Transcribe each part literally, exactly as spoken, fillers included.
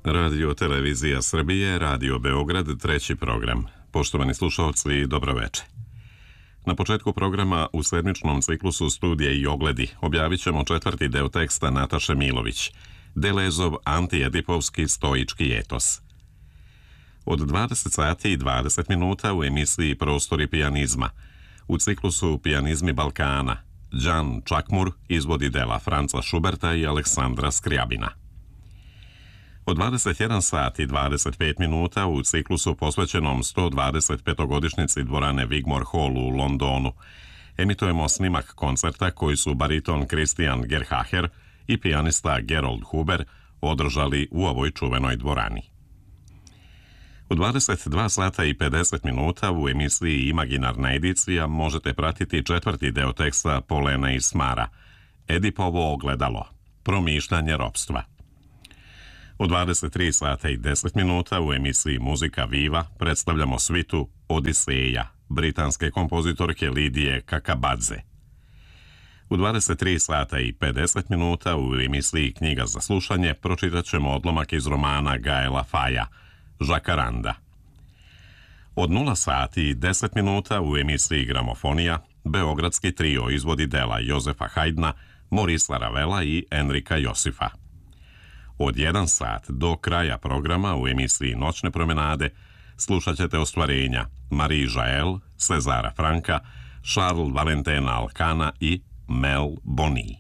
Radio Televizija Srbije, Radio Beograd, treći program. Poštovani slušalci, dobroveče. Na početku programa u sedmičnom ciklusu Studije i ogledi objavit ćemo četvrti deo teksta Nataše Milović, Delezov antiedipovski stoički etos. Od dvadeset sati i dvadeset minuta u emisiji Prostori pijanizma, u ciklusu Pijanizmi Balkana, Đan Čakmur izvodi dela Franca Šuberta i Aleksandra Skrjabina. Od dvadeset jedan sati i dvadeset pet minuta u ciklusu posvećenom sto dvadeset petogodišnjici dvorane Wigmore Hall u Londonu emitujemo snimak koncerta koji su bariton Christian Gerhaher i pijanista Gerold Huber održali u ovoj čuvenoj dvorani. U dvadeset dva sata i pedeset minuta u emisiji Imaginarna edicija možete pratiti četvrti deo teksta Polena i Smara, Edipovo ogledalo, promišljanje ropstva. U dvadeset tri sata i deset minuta u emisiji Muzika Viva predstavljamo svitu Odiseja, britanske kompozitorke Lidije Kakabadze. U dvadeset tri sata i pedeset minuta u emisiji Knjiga za slušanje pročitat ćemo odlomak iz romana Gaela Faja, Žakaranda. Od nula sati i deset minuta u emisiji Gramofonija beogradski trio izvodi dela Jozefa Hajdna, Morisa Ravela i Enrika Josifa. Od jedan sat do kraja programa u emisiji Noćne promenade slušat ćete ostvarenja Marie Jael, Cezara Franka, Charles Valentena Alcana i Mel Boni.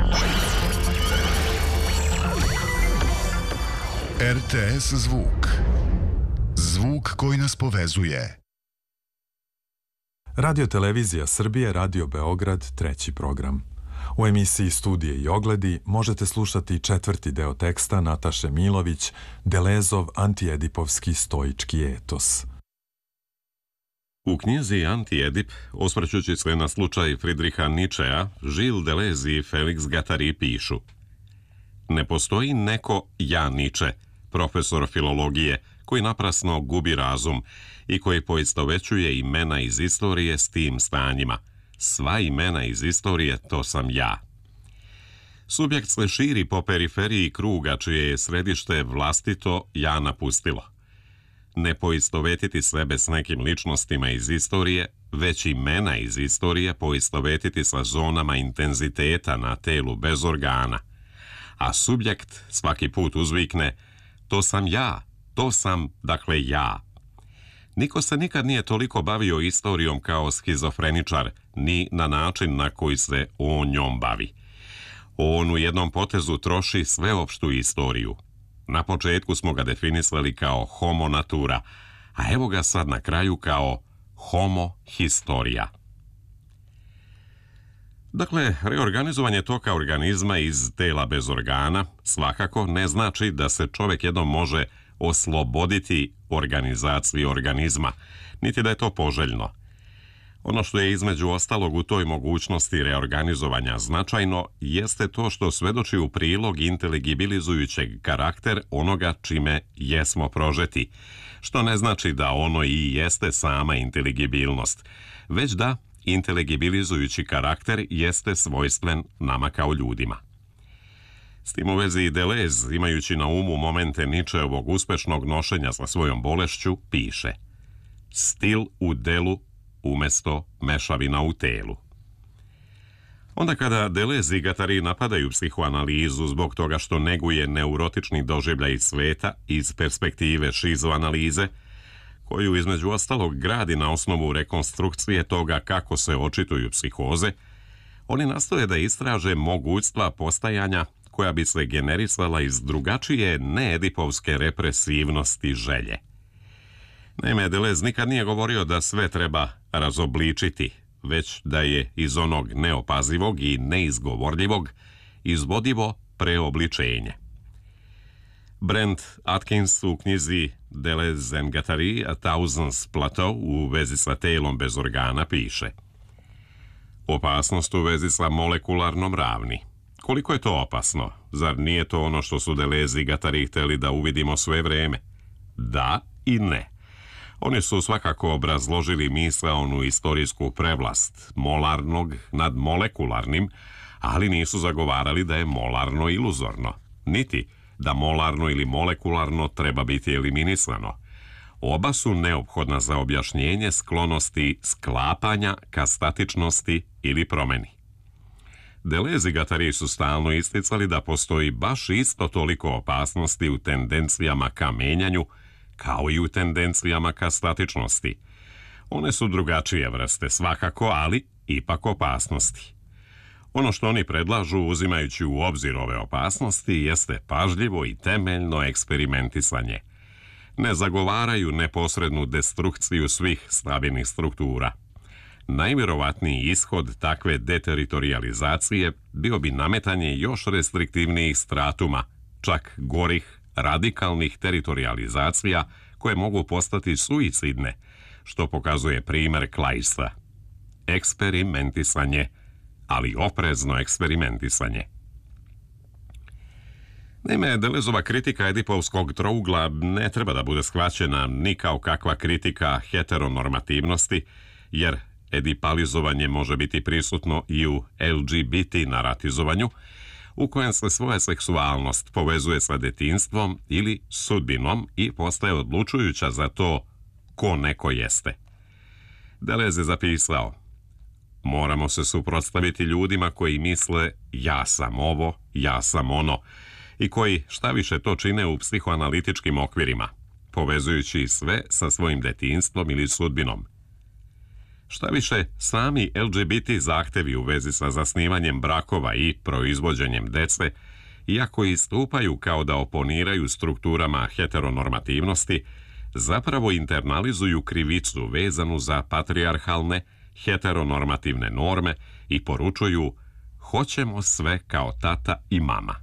R T S Zvuk. Zvuk koji nas povezuje. Radio Televizija Srbije, Radio Beograd, treći program. U emisiji Studije i ogledi možete slušati četvrti deo teksta Nataše Milović, Delezov antiedipovski stoički etos. U knjizi Antiedip, osvrćući se na slučaj Friedricha Nietzschea, Gilles Deleuze i Felix Guattari pišu: ne postoji neko ja Nietzsche, profesor filologije, koji naprasno gubi razum i koji poistovećuje imena iz istorije s tim stanjima. Sva imena iz istorije, to sam ja. Subjekt se širi po periferiji kruga čije je središte vlastito ja napustilo. Ne poistovetiti sebe s nekim ličnostima iz istorije, već imena iz istorije poistovetiti sa zonama intenziteta na telu bez organa. A subjekt svaki put uzvikne: to sam ja, to sam, dakle ja. Niko se nikad nije toliko bavio istorijom kao schizofreničar, ni na način na koji se on njom bavi. On u jednom potezu troši sveopštu istoriju. Na početku smo ga definisali kao homo natura, a evo ga sad na kraju kao homo historia. Dakle, reorganizovanje toka organizma iz tela bez organa svakako ne znači da se čovjek jednom može osloboditi organizaciji organizma, niti da je to poželjno. Ono što je između ostalog u toj mogućnosti reorganizovanja značajno jeste to što svedoči u prilog inteligibilizujućeg karakter onoga čime jesmo prožeti, što ne znači da ono i jeste sama inteligibilnost, već da inteligibilizujući karakter jeste svojstven nama kao ljudima. S tim u vezi Deleuze, imajući na umu momente Nietzscheovog uspešnog nošenja sa svojom bolešću, piše: stil u delu umesto mešavina u telu. Onda kada Deleuze i Guattari napadaju psihoanalizu zbog toga što neguje neurotični doživljaj sveta iz perspektive šizoanalize, koju između ostalog gradi na osnovu rekonstrukcije toga kako se očituju psihoze, oni nastoje da istraže mogućstva postajanja koja bi se generisala iz drugačije needipovske represivnosti želje. Naime, Deleuze nikad nije govorio da sve treba razobličiti, već da je iz onog neopazivog i neizgovorljivog izvodivo preobličenje. Brent Atkins u knjizi Deleuze and Guattari A Thousandth Plateau u vezi sa telom bez organa piše: opasnost u vezi sa molekularnom ravni. Koliko je to opasno? Zar nije to ono što su Deleuze i Guattari hteli da uvidimo sve vreme? Da i ne. Oni su svakako obrazložili misaonu istorijsku prevlast molarnog nad molekularnim, ali nisu zagovarali da je molarno iluzorno, niti da molarno ili molekularno treba biti eliminisano. Oba su neophodna za objašnjenje sklonosti sklapanja ka statičnosti ili promeni. Deleuze i Guattari su stalno isticali da postoji baš isto toliko opasnosti u tendencijama ka menjanju kao i u tendencijama ka statičnosti. One su drugačije vrste svakako, ali ipak opasnosti. Ono što oni predlažu, uzimajući u obzir ove opasnosti, jeste pažljivo i temeljno eksperimentisanje. Ne zagovaraju neposrednu destrukciju svih stabilnih struktura. Najvjerovatniji ishod takve deteritorializacije bio bi nametanje još restriktivnijih stratuma, čak gorih, radikalnih teritorializacija koje mogu postati suicidne, što pokazuje primjer Kleista. Eksperimentisanje, ali oprezno eksperimentisanje. Naime, Deleuzeova kritika edipovskog trougla ne treba da bude shvaćena ni kao kakva kritika heteronormativnosti, jer edipalizovanje može biti prisutno i u L G B T naratizovanju, u kojem se svoja seksualnost povezuje sa detinjstvom ili sudbinom i postaje odlučujuća za to ko neko jeste. Deleuze je zapisao: moramo se suprotstaviti ljudima koji misle ja sam ovo, ja sam ono, i koji šta više to čine u psihoanalitičkim okvirima, povezujući sve sa svojim detinjstvom ili sudbinom. Šta više, sami L G B T zahtevi u vezi sa zasnivanjem brakova i proizvođenjem dece, iako istupaju kao da oponiraju strukturama heteronormativnosti, zapravo internalizuju krivicu vezanu za patrijarhalne, heteronormativne norme i poručuju hoćemo sve kao tata i mama.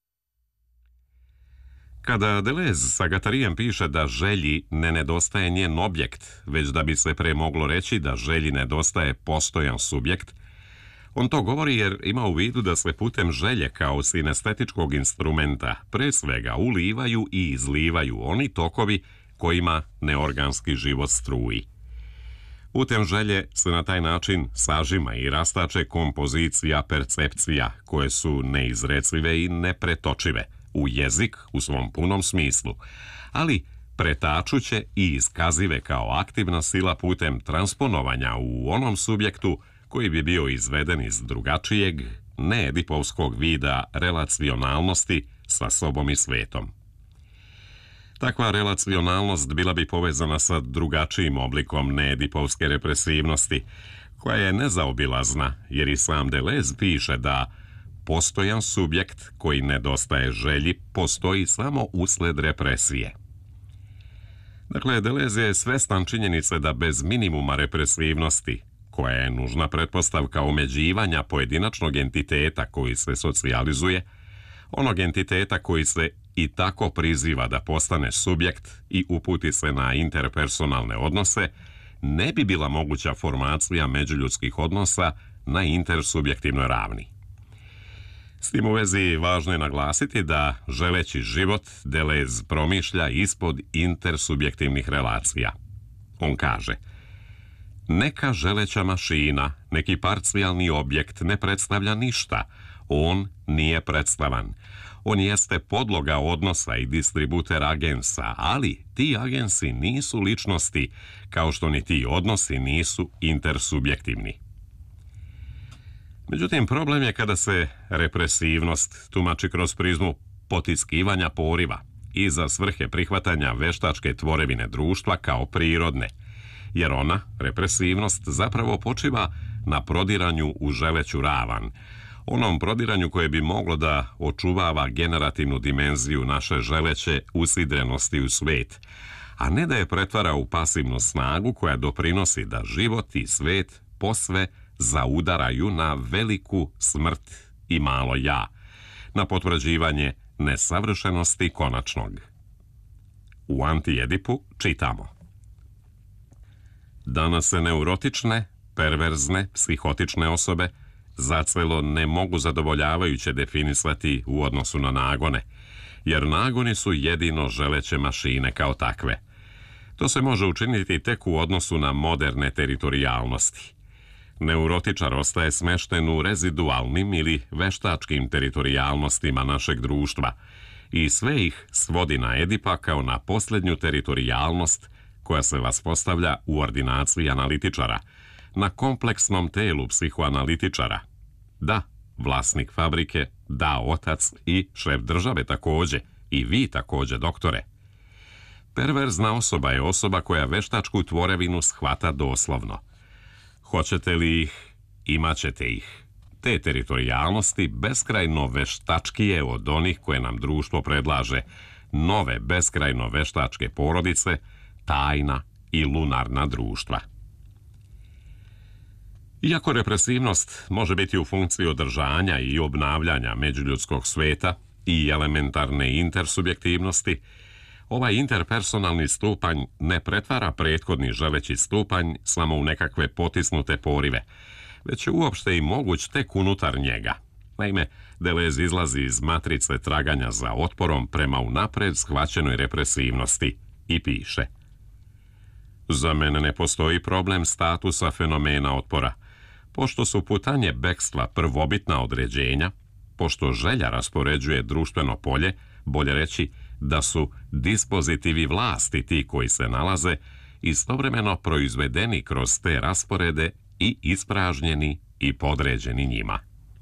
Kada Deleuze sa Guattarijem piše da želji ne nedostaje njen objekt, već da bi se pre moglo reći da želji nedostaje postojan subjekt, on to govori jer ima u vidu da se putem želje kao sinestetičkog instrumenta pre svega ulivaju i izlivaju oni tokovi kojima neorganski život struji. Putem želje se na taj način sažima i rastače kompozicija percepcija koje su neizrecive i nepretočive u jezik u svom punom smislu, ali pretačuće i iskazive kao aktivna sila putem transponovanja u onom subjektu koji bi bio izveden iz drugačijeg, needipovskog vida relacionalnosti sa sobom i svetom. Takva relacionalnost bila bi povezana sa drugačijim oblikom needipovske represivnosti, koja je nezaobilazna, jer i sam Deleuze piše da postojan subjekt koji nedostaje želji postoji samo usled represije. Dakle, Deleuze je svestan činjenice da bez minimuma represivnosti, koja je nužna pretpostavka omeđivanja pojedinačnog entiteta koji se socijalizuje, onog entiteta koji se i tako priziva da postane subjekt i uputi se na interpersonalne odnose, ne bi bila moguća formacija međuljudskih odnosa na intersubjektivnoj ravni. S tim u vezi važno je naglasiti da, želeći život, Deleuze promišlja ispod intersubjektivnih relacija. On kaže: neka želeća mašina, neki parcijalni objekt ne predstavlja ništa, on nije predstavan. On jeste podloga odnosa i distributer agensa, ali ti agensi nisu ličnosti, kao što ni ti odnosi nisu intersubjektivni. Međutim, problem je kada se represivnost tumači kroz prizmu potiskivanja poriva i za svrhe prihvatanja veštačke tvorevine društva kao prirodne, jer ona, represivnost, zapravo počiva na prodiranju u želeću ravan, onom prodiranju koje bi moglo da očuvava generativnu dimenziju naše želeće usidrenosti u svet, a ne da je pretvara u pasivnu snagu koja doprinosi da život i svet posve zaudaraju na veliku smrt i malo ja, na potvrđivanje nesavršenosti konačnog. U Anti-Edipu čitamo: danas se neurotične, perverzne, psihotične osobe zacelo ne mogu zadovoljavajuće definisati u odnosu na nagone, jer nagoni su jedino želeće mašine kao takve. To se može učiniti tek u odnosu na moderne teritorijalnosti. Neurotičar ostaje smešten u rezidualnim ili veštačkim teritorijalnostima našeg društva i sve ih svodi na Edipa kao na posljednju teritorijalnost koja se vaspostavlja u ordinaciji analitičara, na kompleksnom telu psihoanalitičara. Da, vlasnik fabrike, da, otac i šef države također, i vi također, doktore. Perverzna osoba je osoba koja veštačku tvorevinu shvata doslovno. Hoćete li ih, imat ćete ih. Te teritorijalnosti beskrajno veštačkije od onih koje nam društvo predlaže, nove beskrajno veštačke porodice, tajna i lunarna društva. Iako represivnost može biti u funkciji održanja i obnavljanja međuljudskog sveta i elementarne intersubjektivnosti, ovaj interpersonalni stupanj ne pretvara prethodni želeći stupanj samo u nekakve potisnute porive, već je uopšte i moguć tek unutar njega. Naime, Deleuze izlazi iz matrice traganja za otporom prema unapred shvaćenoj represivnosti i piše: za mene ne postoji problem statusa fenomena otpora, pošto su putanje bekstva prvobitna određenja, pošto želja raspoređuje društveno polje, bolje reći da su dispozitivi vlasti ti koji se nalaze, istovremeno proizvedeni kroz te rasporede i ispražnjeni i podređeni njima.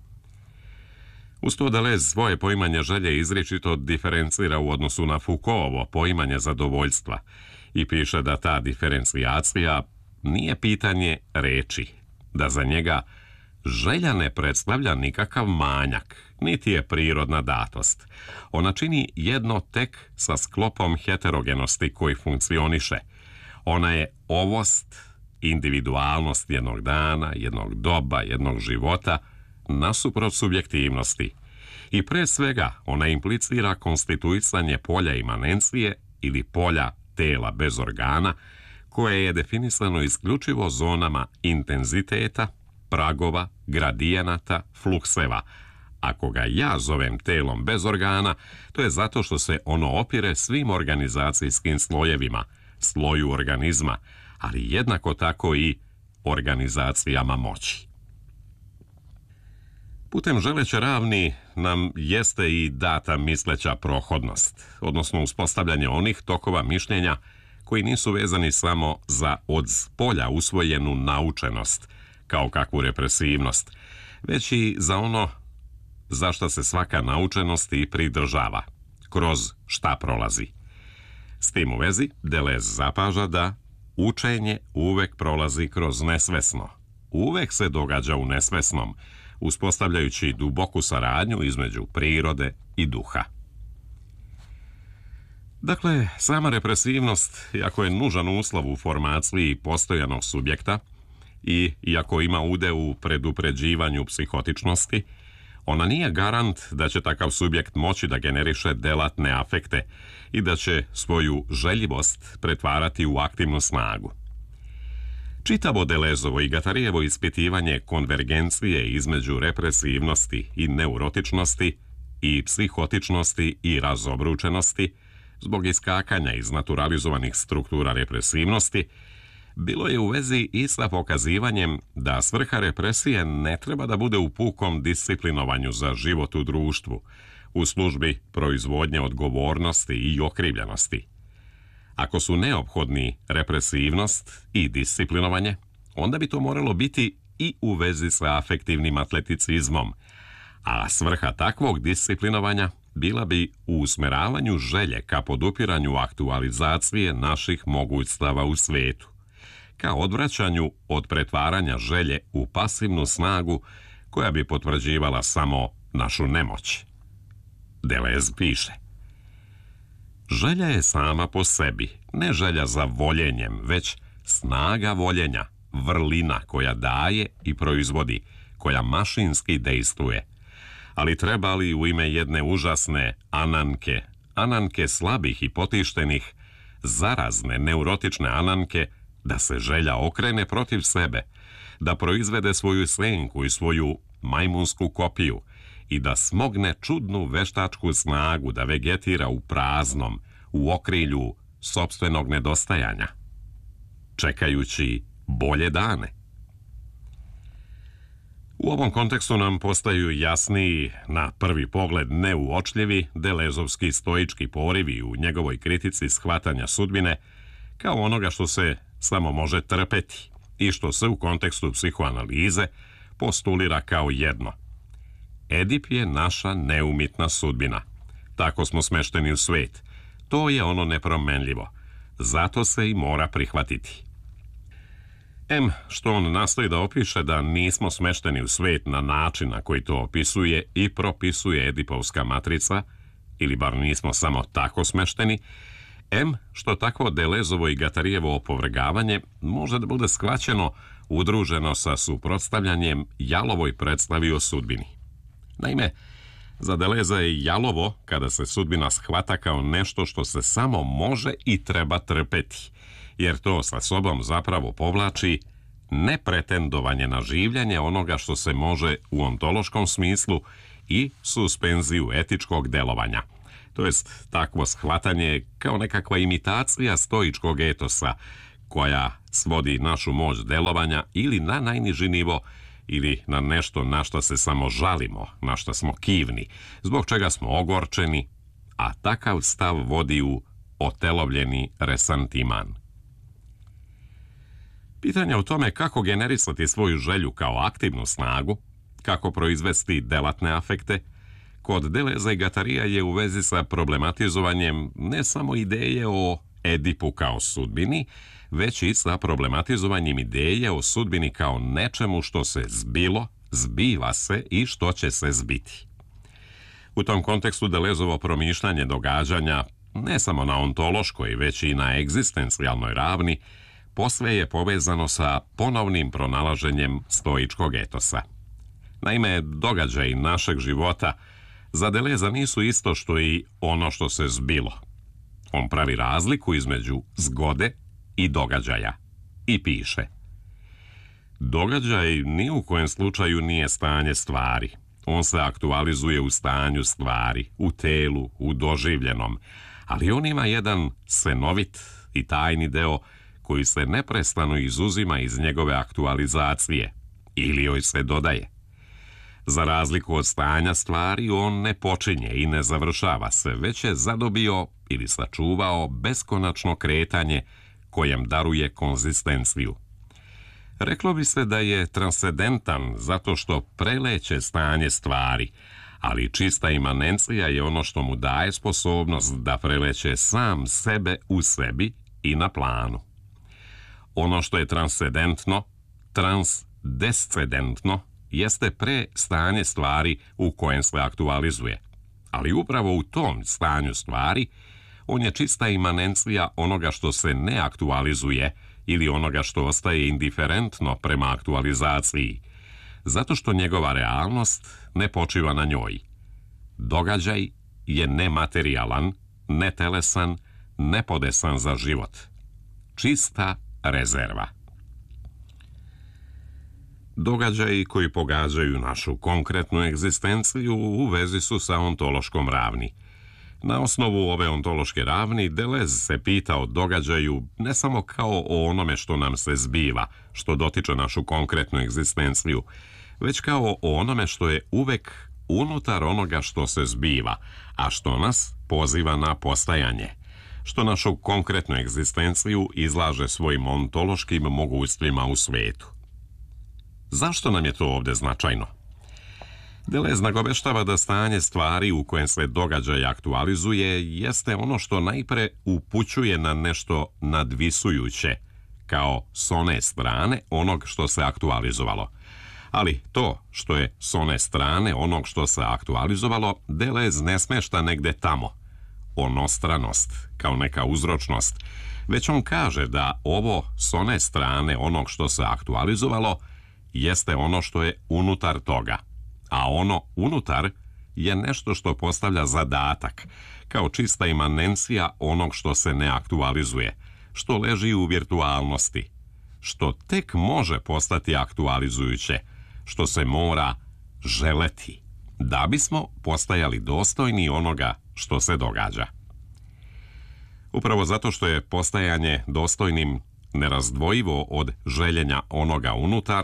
Uz to Deleuze svoje poimanje želje izričito diferencira u odnosu na Foucaultovo poimanje zadovoljstva i piše da ta diferencijacija nije pitanje reči, da za njega želja ne predstavlja nikakav manjak, niti je prirodna datost. Ona čini jedno tek sa sklopom heterogenosti koji funkcioniše. Ona je ovost, individualnost jednog dana, jednog doba, jednog života, nasuprot subjektivnosti. I pre svega ona implicira konstituisanje polja imanencije ili polja tela bez organa, koje je definisano isključivo zonama intenziteta, pragova, gradijenata, flukseva. Ako ga ja zovem telom bez organa, to je zato što se ono opire svim organizacijskim slojevima, sloju organizma, ali jednako tako i organizacijama moći. Putem želeće ravni nam jeste i data misleća prohodnost, odnosno uspostavljanje onih tokova mišljenja koji nisu vezani samo za od spolja usvojenu naučenost, kao kakvu represivnost, već i za ono za šta se svaka naučenost i pridržava, kroz šta prolazi. S tim u vezi, Deleuze zapaža da učenje uvek prolazi kroz nesvesno. Uvek se događa u nesvesnom, uspostavljajući duboku saradnju između prirode i duha. Dakle, sama represivnost, iako je nužan uslov u formaciji postojanog subjekta i iako ima ude u predupređivanju psihotičnosti, ona nije garant da će takav subjekt moći da generiše delatne afekte i da će svoju željivost pretvarati u aktivnu snagu. Čitavo Deleuzovo i Guattarijevo ispitivanje konvergencije između represivnosti i neurotičnosti i psihotičnosti i razobručenosti zbog iskakanja iz naturalizovanih struktura represivnosti bilo je u vezi i sa pokazivanjem da svrha represije ne treba da bude u pukom disciplinovanju za život u društvu, u službi proizvodnje odgovornosti i okrivljenosti. Ako su neophodni represivnost i disciplinovanje, onda bi to moralo biti i u vezi sa afektivnim atleticizmom, a svrha takvog disciplinovanja bila bi u usmeravanju želje ka podupiranju aktualizacije naših mogućstava u svetu, ka odvraćanju od pretvaranja želje u pasivnu snagu koja bi potvrđivala samo našu nemoć. Deleuze piše: želja je sama po sebi, ne želja za voljenjem, već snaga voljenja, vrlina koja daje i proizvodi, koja mašinski dejstvuje. Ali treba li u ime jedne užasne ananke, ananke slabih i potištenih, zarazne neurotične ananke, da se želja okrene protiv sebe, da proizvede svoju senku i svoju majmunsku kopiju i da smogne čudnu veštačku snagu da vegetira u praznom, u okrilju sopstvenog nedostajanja, čekajući bolje dane. U ovom kontekstu nam postaju jasniji, na prvi pogled neuočljivi, delezovski stoički porivi u njegovoj kritici shvatanja sudbine kao onoga što se samo može trpeti i što se u kontekstu psihoanalize postulira kao jedno. Edip je naša neumitna sudbina. Tako smo smešteni u svet. To je ono nepromenljivo. Zato se i mora prihvatiti. Em, što on nastoji da opiše da nismo smešteni u svet na način na koji to opisuje i propisuje Edipovska matrica, ili bar nismo samo tako smešteni, em, što takvo Delezovo i Gatarijevo opovrgavanje može da bude shvaćeno udruženo sa suprotstavljanjem jalovoj predstavi o sudbini. Naime, za Deleza je jalovo kada se sudbina shvata kao nešto što se samo može i treba trpeti, jer to sa sobom zapravo povlači nepretendovanje na življenje onoga što se može u ontološkom smislu i suspenziju etičkog delovanja. To jest, takvo shvatanje kao nekakva imitacija stoičkog etosa, koja svodi našu moć delovanja ili na najniži nivo, ili na nešto na što se samo žalimo, na što smo kivni, zbog čega smo ogorčeni, a takav stav vodi u otelovljeni resantiman. Pitanje o tome kako generisati svoju želju kao aktivnu snagu, kako proizvesti delatne afekte, kod Deleza i Gatarija je u vezi sa problematizovanjem ne samo ideje o Edipu kao sudbini, već i sa problematizovanjem ideje o sudbini kao nečemu što se zbilo, zbiva se i što će se zbiti. U tom kontekstu Delezovo promišljanje događanja, ne samo na ontološkoj, već i na egzistencijalnoj ravni, posve je povezano sa ponovnim pronalaženjem stoičkog etosa. Naime, događaji našeg života za Deleza nisu isto što i ono što se zbilo. On pravi razliku između zgode i događaja i piše: događaj ni u kojem slučaju nije stanje stvari. On se aktualizuje u stanju stvari, u telu, u doživljenom, ali on ima jedan senovit i tajni deo koji se neprestano izuzima iz njegove aktualizacije ili joj se dodaje. Za razliku od stanja stvari, on ne počinje i ne završava se, već je zadobio ili sačuvao beskonačno kretanje kojem daruje konzistenciju. Reklo bi se da je transcendentan zato što preleće stanje stvari, ali čista imanencija je ono što mu daje sposobnost da preleće sam sebe u sebi i na planu. Ono što je transcendentno, transdescendentno, jeste pre stanje stvari u kojem se aktualizuje. Ali upravo u tom stanju stvari on je čista imanencija onoga što se ne aktualizuje ili onoga što ostaje indiferentno prema aktualizaciji, zato što njegova realnost ne počiva na njoj. Događaj je nematerijalan, netelesan, nepodesan za život. Čista rezerva. Događaji koji pogađaju našu konkretnu egzistenciju u vezi su sa ontološkom ravni. Na osnovu ove ontološke ravni Delez se pita o događaju ne samo kao o onome što nam se zbiva, što dotiče našu konkretnu egzistenciju, već kao o onome što je uvek unutar onoga što se zbiva, a što nas poziva na postajanje, što našu konkretnu egzistenciju izlaže svojim ontološkim mogućstvima u svetu. Zašto nam je to ovde značajno? Delez nagoveštava da stanje stvari u kojem se događaj aktualizuje jeste ono što najpre upućuje na nešto nadvisujuće, kao s one strane onog što se aktualizovalo. Ali to što je s one strane onog što se aktualizovalo, Delez ne smešta negde tamo, onostranost, kao neka uzročnost, već on kaže da ovo s one strane onog što se aktualizovalo jeste ono što je unutar toga, a ono unutar je nešto što postavlja zadatak, kao čista imanencija onog što se ne aktualizuje, što leži u virtualnosti, što tek može postati aktualizujuće, što se mora želeti, da bismo postajali dostojni onoga što se događa. Upravo zato što je postajanje dostojnim nerazdvojivo od željenja onoga unutar,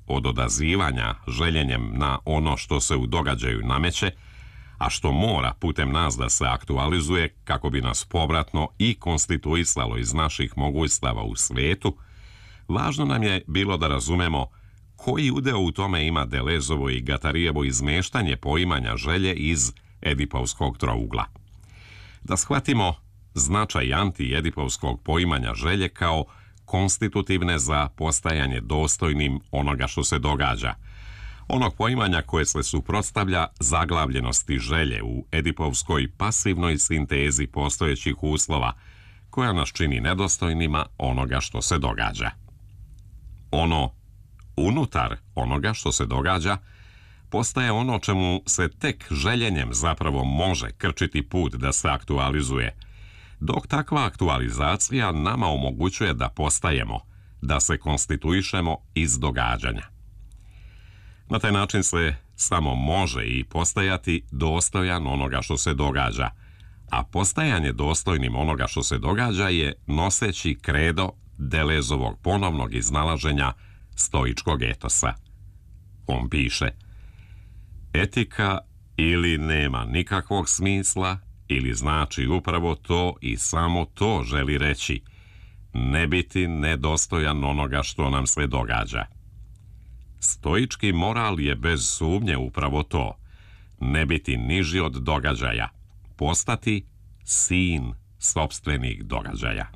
od odazivanja željenjem na ono što se u događaju nameće, a što mora putem nas da se aktualizuje kako bi nas povratno i konstituisalo iz naših mogućstava u svetu, važno nam je bilo da razumemo koji udeo u tome ima Delezovo i Gatarijevo izmeštanje poimanja želje iz Edipovskog trougla. Da shvatimo značaj anti-edipovskog poimanja želje kao konstitutivne za postajanje dostojnim onoga što se događa, onog poimanja koje se suprotstavlja zaglavljenosti želje u edipovskoj pasivnoj sintezi postojećih uslova, koja nas čini nedostojnima onoga što se događa. Ono unutar onoga što se događa postaje ono čemu se tek željenjem zapravo može krčiti put da se aktualizuje, dok takva aktualizacija nama omogućuje da postajemo, da se konstituišemo iz događanja. Na taj način se samo može i postajati dostojan onoga što se događa, a postajanje dostojnim onoga što se događa je noseći kredo Delezovog ponovnog iznalaženja stoičkog etosa. On piše: etika ili nema nikakvog smisla, ili znači upravo to i samo to želi reći, ne biti nedostojan onoga što nam se događa. Stoički moral je bez sumnje upravo to, ne biti niži od događaja, postati sin sopstvenih događaja.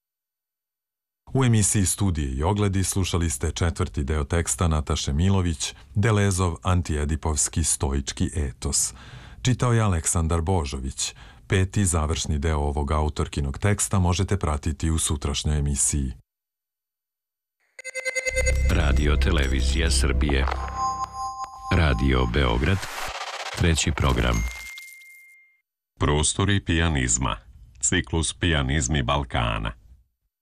U emisiji Studije i ogledi slušali ste četvrti deo teksta Nataše Milović, Delezov antiedipovski stoički etos. Čitao je Aleksandar Božović. Peti završni deo ovog autorkinog teksta možete pratiti u sutrašnjoj emisiji. Radio Televizija Srbije. Radio Beograd. Treći program. Prostori pijanizma. Ciklus Pijanizmi Balkana.